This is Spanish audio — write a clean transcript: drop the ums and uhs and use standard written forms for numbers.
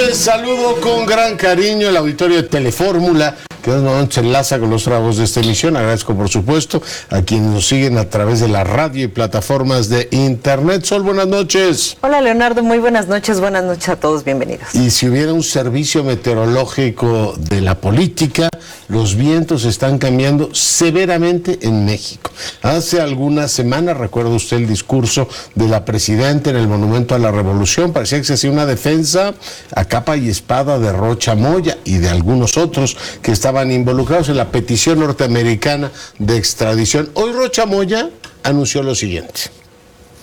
noches, saludo con gran cariño el auditorio de Telefórmula, que se enlaza con los trabajos de esta emisión. Agradezco, por supuesto, a quienes nos siguen a través de la radio y plataformas de internet. Sol, buenas noches. Hola, Leonardo, muy buenas noches a todos, bienvenidos. Y si hubiera un servicio meteorológico de la política, los vientos están cambiando severamente en México. Hace algunas semanas, recuerda usted el discurso de la presidenta en el Monumento a la Revolución, parecía que se hacía una defensa a capa y espada de Rocha Moya y de algunos otros que estaban involucrados en la petición norteamericana de extradición. Hoy Rocha Moya anunció lo siguiente.